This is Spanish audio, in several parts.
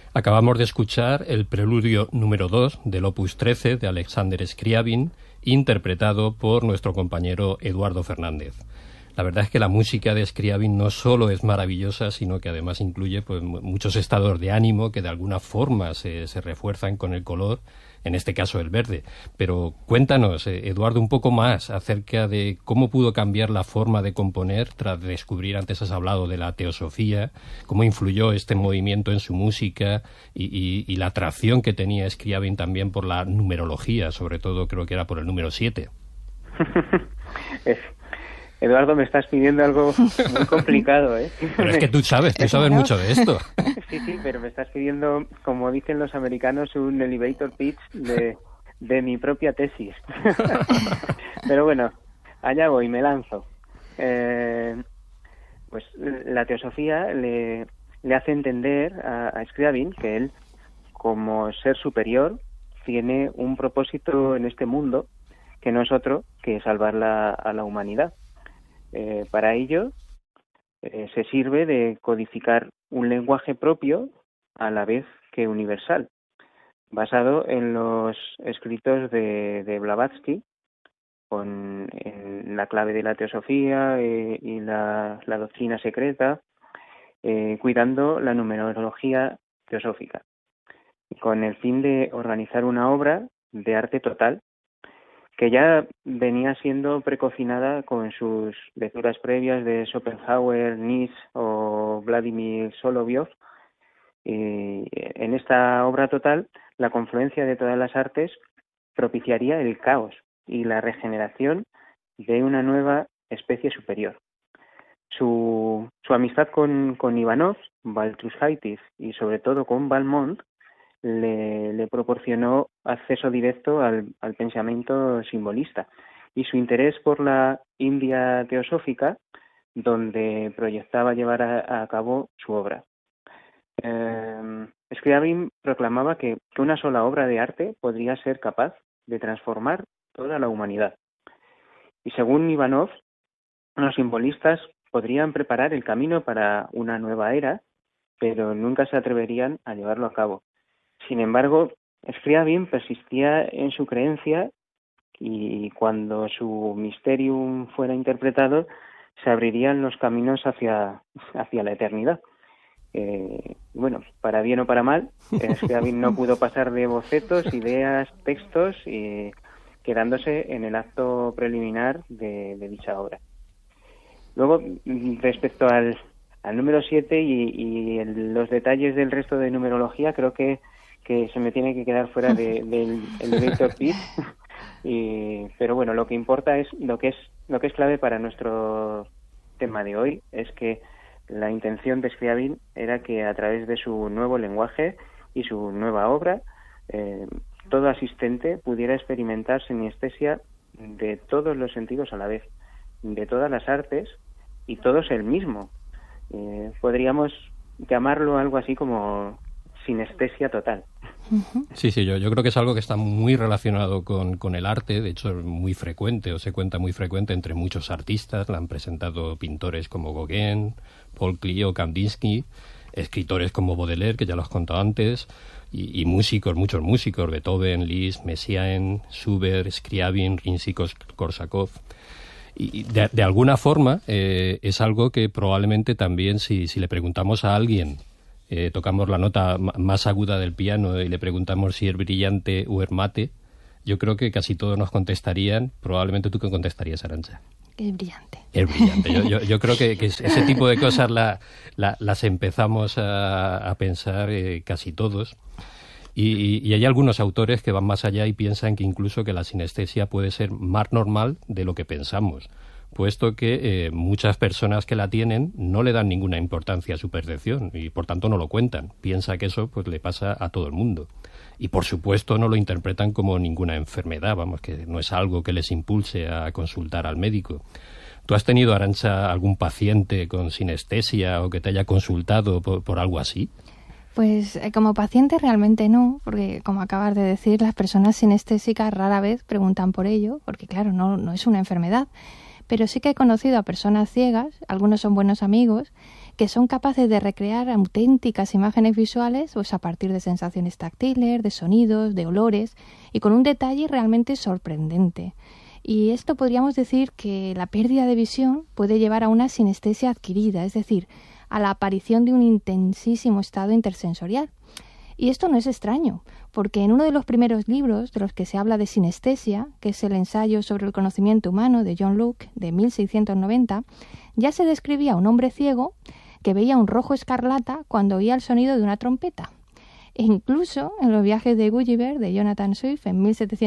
Acabamos de escuchar el preludio número 2 del Opus 13 de Alexander Scriabin, interpretado por nuestro compañero Eduardo Fernández. La verdad es que la música de Scriabin no solo es maravillosa, sino que además incluye pues, muchos estados de ánimo que de alguna forma se refuerzan con el color, en este caso el verde. Pero cuéntanos, Eduardo, un poco más acerca de cómo pudo cambiar la forma de componer tras descubrir, antes has hablado de la teosofía, cómo influyó este movimiento en su música y la atracción que tenía Scriabin también por la numerología, sobre todo creo que era por el número 7. Eduardo, me estás pidiendo algo muy complicado, ¿eh? Pero es que tú sabes mucho de esto. Sí, pero me estás pidiendo, como dicen los americanos, un elevator pitch de mi propia tesis. Pero bueno, allá voy, me lanzo. Pues la teosofía le hace entender a Scriabin que él, como ser superior, tiene un propósito en este mundo que no es otro que salvar a la humanidad. Para ello se sirve de codificar un lenguaje propio a la vez que universal, basado en los escritos de Blavatsky, en la clave de la teosofía y la doctrina secreta, cuidando la numerología teosófica, con el fin de organizar una obra de arte total que ya venía siendo precocinada con sus lecturas previas de Schopenhauer, Nietzsche o Vladimir Solovyov. En esta obra total, la confluencia de todas las artes propiciaría el caos y la regeneración de una nueva especie superior. Su amistad con Ivanov, Baltrushaitis y sobre todo con Valmont le proporcionó acceso directo al pensamiento simbolista y su interés por la India teosófica, donde proyectaba llevar a cabo su obra. Scriabin proclamaba que una sola obra de arte podría ser capaz de transformar toda la humanidad. Y según Ivanov, los simbolistas podrían preparar el camino para una nueva era, pero nunca se atreverían a llevarlo a cabo. Sin embargo, Scriabin persistía en su creencia y cuando su Mysterium fuera interpretado, se abrirían los caminos hacia la eternidad. Bueno, para bien o para mal, Scriabin no pudo pasar de bocetos, ideas, textos, quedándose en el acto preliminar de dicha obra. Luego, respecto al número 7 y los detalles del resto de numerología, creo que se me tiene que quedar fuera del elevator pitch. Pero bueno, lo que importa es lo que es clave para nuestro tema de hoy, es que la intención de Scriabin era que a través de su nuevo lenguaje y su nueva obra, todo asistente pudiera experimentar sinestesia de todos los sentidos a la vez, de todas las artes y todos el mismo. Podríamos llamarlo algo así como sinestesia total. Sí, yo creo que es algo que está muy relacionado con el arte. De hecho es muy frecuente, o se cuenta muy frecuente entre muchos artistas. La han presentado pintores como Gauguin, Paul Klee o Kandinsky, escritores como Baudelaire, que ya lo has contado antes, y músicos, muchos músicos, Beethoven, Liszt, Messiaen, Schubert, Scriabin, Rimsky-Korsakov. Y de alguna forma es algo que probablemente también si le preguntamos a alguien, tocamos la nota más aguda del piano y le preguntamos si es brillante o es mate, yo creo que casi todos nos contestarían. Probablemente tú, ¿qué contestarías, Arantxa? Es brillante. Es brillante. Yo creo que ese tipo de cosas las empezamos a pensar casi todos. Y hay algunos autores que van más allá y piensan que incluso que la sinestesia puede ser más normal de lo que pensamos, puesto que muchas personas que la tienen no le dan ninguna importancia a su percepción y por tanto no lo cuentan. Piensa que eso pues le pasa a todo el mundo. Y por supuesto no lo interpretan como ninguna enfermedad, vamos, que no es algo que les impulse a consultar al médico. ¿Tú has tenido, Arantxa, algún paciente con sinestesia o que te haya consultado por algo así? Pues como paciente realmente no, porque como acabas de decir, las personas sinestésicas rara vez preguntan por ello, porque claro, no es una enfermedad. Pero sí que he conocido a personas ciegas, algunos son buenos amigos, que son capaces de recrear auténticas imágenes visuales pues a partir de sensaciones táctiles, de sonidos, de olores y con un detalle realmente sorprendente. Y esto podríamos decir que la pérdida de visión puede llevar a una sinestesia adquirida, es decir, a la aparición de un intensísimo estado intersensorial. Y esto no es extraño, porque en uno de los primeros libros de los que se habla de sinestesia, que es el ensayo sobre el conocimiento humano de John Locke de 1690, ya se describía a un hombre ciego que veía un rojo escarlata cuando oía el sonido de una trompeta. E incluso en los viajes de Gulliver de Jonathan Swift en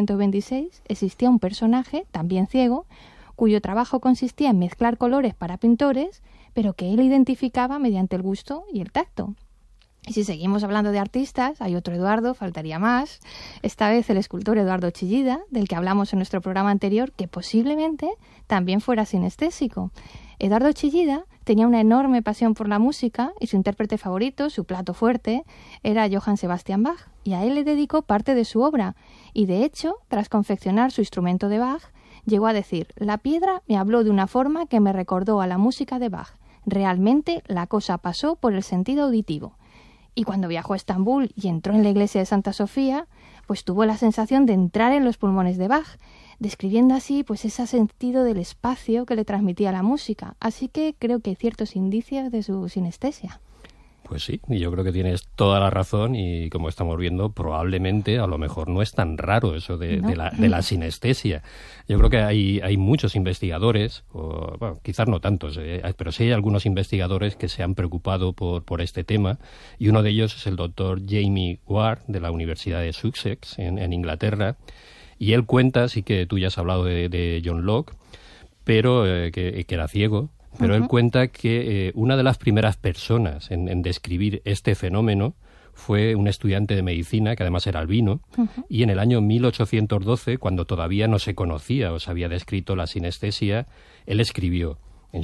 1726 existía un personaje, también ciego, cuyo trabajo consistía en mezclar colores para pintores, pero que él identificaba mediante el gusto y el tacto. Y si seguimos hablando de artistas, hay otro Eduardo, faltaría más, esta vez el escultor Eduardo Chillida, del que hablamos en nuestro programa anterior, que posiblemente también fuera sinestésico. Eduardo Chillida tenía una enorme pasión por la música y su intérprete favorito, su plato fuerte, era Johann Sebastian Bach, y a él le dedicó parte de su obra, y de hecho, tras confeccionar su instrumento de Bach, llegó a decir: «La piedra me habló de una forma que me recordó a la música de Bach. Realmente la cosa pasó por el sentido auditivo». Y cuando viajó a Estambul y entró en la iglesia de Santa Sofía, pues tuvo la sensación de entrar en los pulmones de Bach, describiendo así pues ese sentido del espacio que le transmitía la música. Así que creo que hay ciertos indicios de su sinestesia. Pues sí, y yo creo que tienes toda la razón y como estamos viendo, probablemente a lo mejor no es tan raro eso de la sinestesia. Yo creo que hay muchos investigadores, bueno, quizás no tantos, pero sí hay algunos investigadores que se han preocupado por este tema y uno de ellos es el doctor Jamie Ward de la Universidad de Sussex en Inglaterra y él cuenta, sí que tú ya has hablado de John Locke, pero que era ciego. Pero él cuenta que una de las primeras personas en describir este fenómeno fue un estudiante de medicina, que además era albino, y en el año 1812, cuando todavía no se conocía o se había descrito la sinestesia, él escribió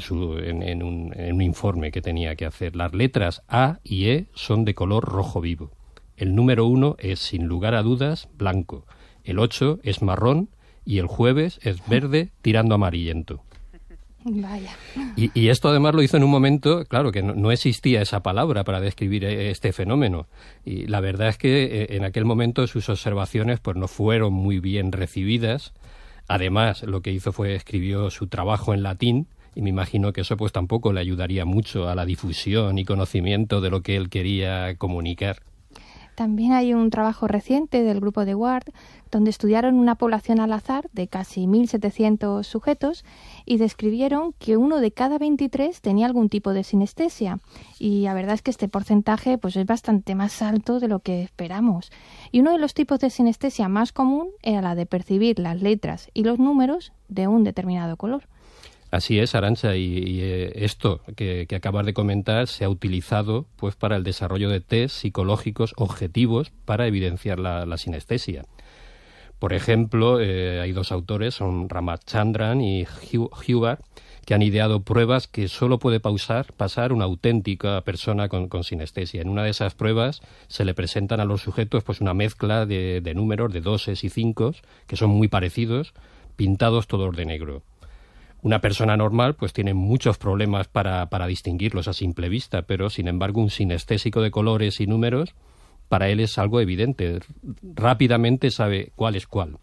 en un informe que tenía que hacer: las letras A y E son de color rojo vivo. El número 1 es, sin lugar a dudas, blanco. El 8 es marrón y el jueves es verde tirando amarillento. Vaya. Y esto además lo hizo en un momento, claro, que no existía esa palabra para describir este fenómeno. Y la verdad es que en aquel momento sus observaciones pues no fueron muy bien recibidas. Además, lo que hizo fue escribió su trabajo en latín y me imagino que eso pues tampoco le ayudaría mucho a la difusión y conocimiento de lo que él quería comunicar. También hay un trabajo reciente del grupo de Ward, donde estudiaron una población al azar de casi 1.700 sujetos y describieron que 1 de cada 23 tenía algún tipo de sinestesia. Y la verdad es que este porcentaje pues, es bastante más alto de lo que esperamos. Y uno de los tipos de sinestesia más común era la de percibir las letras y los números de un determinado color. Así es, Arantxa, y esto que acabas de comentar se ha utilizado pues para el desarrollo de test psicológicos objetivos para evidenciar la sinestesia. Por ejemplo, hay dos autores, son Ramachandran y Hubbard, que han ideado pruebas que solo puede pasar una auténtica persona con sinestesia. En una de esas pruebas se le presentan a los sujetos pues una mezcla de números, de doses y cincos, que son muy parecidos, pintados todos de negro. Una persona normal pues tiene muchos problemas para distinguirlos a simple vista, pero sin embargo un sinestésico de colores y números para él es algo evidente, rápidamente sabe cuál es cuál.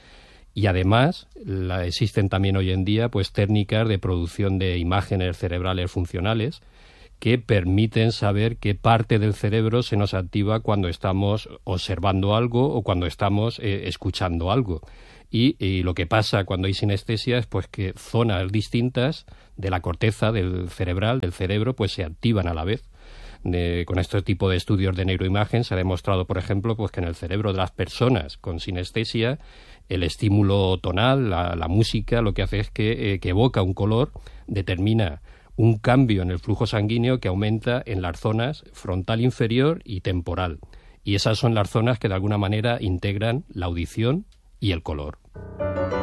Y además existen también hoy en día pues técnicas de producción de imágenes cerebrales funcionales que permiten saber qué parte del cerebro se nos activa cuando estamos observando algo o cuando estamos escuchando algo. Y lo que pasa cuando hay sinestesia es pues que zonas distintas de la corteza del cerebro, pues se activan a la vez. Con este tipo de estudios de neuroimagen se ha demostrado, por ejemplo, pues que en el cerebro de las personas con sinestesia el estímulo tonal, la música, lo que hace es que evoca un color, determina un cambio en el flujo sanguíneo que aumenta en las zonas frontal inferior y temporal. Y esas son las zonas que de alguna manera integran la audición y el color.